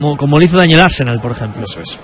como le hizo daño el Arsenal, por ejemplo. Eso es.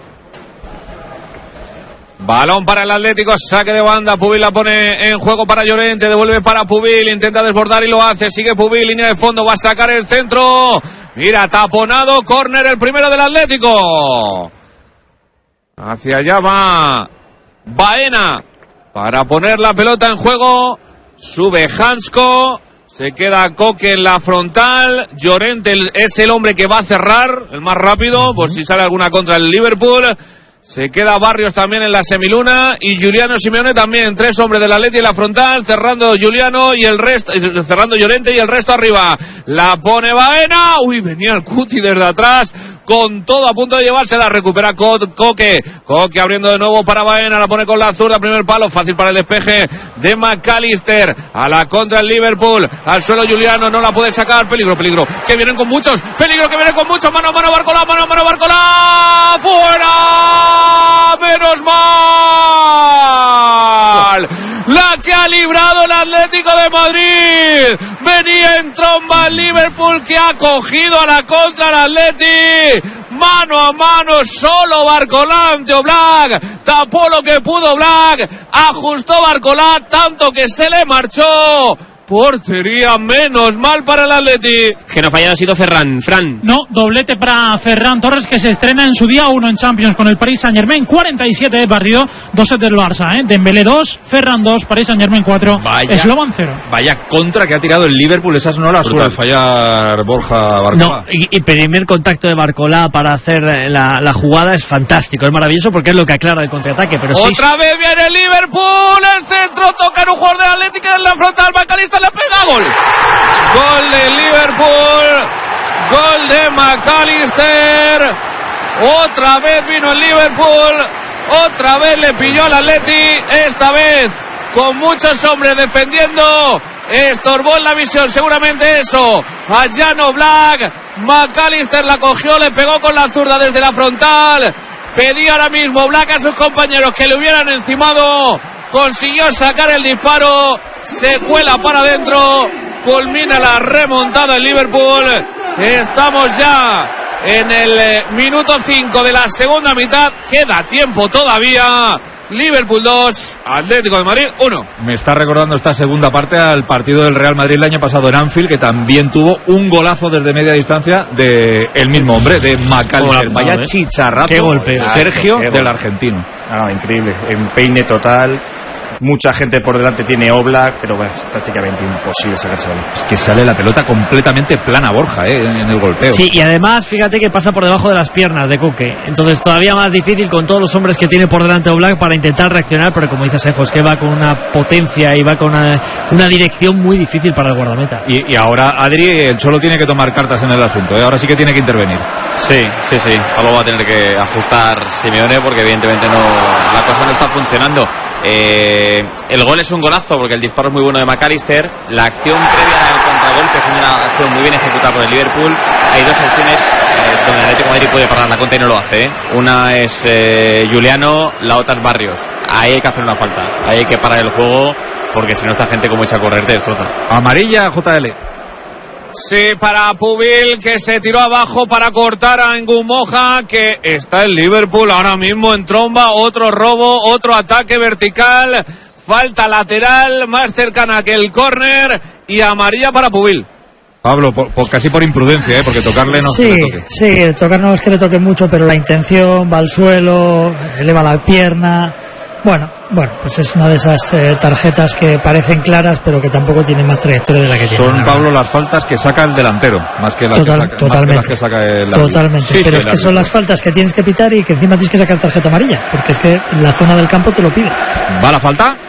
Balón para el Atlético, saque de banda, Pubil la pone en juego para Llorente, devuelve para Pubil, intenta desbordar y lo hace, sigue Pubil, línea de fondo, va a sacar el centro, mira, taponado, córner el primero del Atlético. Hacia allá va Baena para poner la pelota en juego, sube Hansko, se queda Koke en la frontal, Llorente es el hombre que va a cerrar, el más rápido, por si sale alguna contra el Liverpool. Se queda Barrios también en la semiluna y Giuliano Simeone también. 3 hombres del Atleti en la frontal, cerrando Giuliano y el resto, cerrando Llorente y el resto arriba. La pone Baena. Uy, venía el Cuti desde atrás con todo a punto de llevársela. Recupera Koke. Koke abriendo de nuevo para Baena. La pone con la zurda. Primer palo. Fácil para el despeje de McAllister. A la contra el Liverpool. Al suelo Giuliano. No la puede sacar. Peligro, peligro. Que vienen con muchos. Peligro que vienen con muchos. Mano a mano Barcola. Mano a mano Barcola. ¡Fuera! ¡Menos mal! La que ha librado el Atlético de Madrid. Venía en tromba el Liverpool, que ha cogido a la contra el Atleti. Mano a mano, solo Barcola ante Oblak. Tapó lo que pudo Oblak. Ajustó Barcola, tanto que se le marchó. Portería, menos mal para el Atleti. Que no ha fallado ha sido Ferran. Fran. No, doblete para Ferran Torres, que se estrena en su día 1 en Champions con el Paris Saint-Germain. 47 de partido, 2 del Barça, Dembélé 2, Ferran 2, Paris Saint-Germain 4, Slovan 0. Vaya contra que ha tirado el Liverpool, esas no las suele fallar Borja Barcola. No, y primer contacto de Barcola para hacer la jugada es fantástico, es maravilloso porque es lo que aclara el contraataque. Pero otra vez viene el Liverpool, el centro, toca en un jugador de Atlético en la frontal, McAllister le pega, gol. Gol de Liverpool, gol de McAllister. Otra vez vino el Liverpool, otra vez le pilló al Atleti, esta vez con muchos hombres defendiendo. Estorbó en la visión, seguramente eso, a Jan Oblak. McAllister la cogió, le pegó con la zurda desde la frontal. Pedía ahora mismo Oblak a sus compañeros que le hubieran encimado. Consiguió sacar el disparo, se cuela para adentro, culmina la remontada en Liverpool. Estamos ya en el minuto 5 de la segunda mitad, queda tiempo todavía. Liverpool 2, Atlético de Madrid 1. Me está recordando esta segunda parte al partido del Real Madrid el año pasado en Anfield, que también tuvo un golazo desde media distancia de el mismo hombre, de McAllister. Vaya chicharrazo. Qué golpe. Sergio del argentino. Increíble, empeine total. Mucha gente por delante tiene Oblak, pero bueno, es prácticamente imposible sacarse balón. Es que sale la pelota completamente plana, Borja, en el golpeo. Sí, y además, fíjate que pasa por debajo de las piernas de Koke. Entonces todavía más difícil con todos los hombres que tiene por delante Oblak para intentar reaccionar, pero como dice Sejos, que va con una potencia y va con una dirección muy difícil para el guardameta. Y ahora, Adri, el Cholo tiene que tomar cartas en el asunto, ahora sí que tiene que intervenir. Sí. Algo va a tener que ajustar Simeone porque evidentemente la cosa no está funcionando. El gol es un golazo porque el disparo es muy bueno de McAllister. La acción previa al contragolpe es una acción muy bien ejecutada por el Liverpool. Hay dos acciones donde el Atlético de Madrid puede parar la contra y no lo hace. Una es Giuliano, la otra es Barrios. Ahí hay que hacer una falta, ahí hay que parar el juego porque si no esta gente como echa a correr te destroza. Amarilla, JL. Sí, para Pubil, que se tiró abajo para cortar a Ngumoja, que está el Liverpool ahora mismo en tromba. Otro robo, otro ataque vertical, falta lateral más cercana que el córner y amarilla para Pubil. Pablo, casi por imprudencia, porque tocarle no es que le toque. Sí, tocar no es que le toque mucho, pero la intención, va al suelo, eleva la pierna. Bueno, pues es una de esas tarjetas que parecen claras, pero que tampoco tienen más trayectoria de la que tienen. Son, Pablo, las faltas que saca el delantero, más que las que saca el árbitro. Totalmente, sí, pero es que son las faltas que tienes que pitar y que encima tienes que sacar tarjeta amarilla, porque es que la zona del campo te lo pide. ¿Va la falta?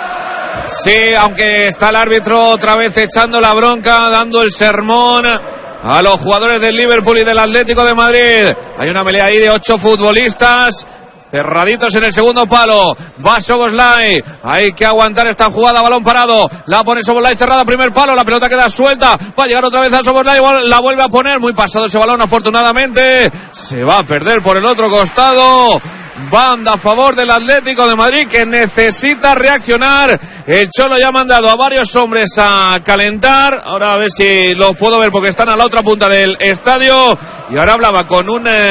Sí, aunque está el árbitro otra vez echando la bronca, dando el sermón a los jugadores del Liverpool y del Atlético de Madrid. Hay una pelea ahí de 8 futbolistas cerraditos en el segundo palo. Va Szoboszlai, hay que aguantar esta jugada, balón parado, la pone Szoboszlai cerrada, primer palo, la pelota queda suelta, va a llegar otra vez a Szoboszlai, la vuelve a poner, muy pasado ese balón, afortunadamente se va a perder por el otro costado. banda a favor del Atlético de Madrid, que necesita reaccionar. El Cholo ya ha mandado a varios hombres a calentar. Ahora a ver si los puedo ver porque están a la otra punta del estadio. Y ahora hablaba con un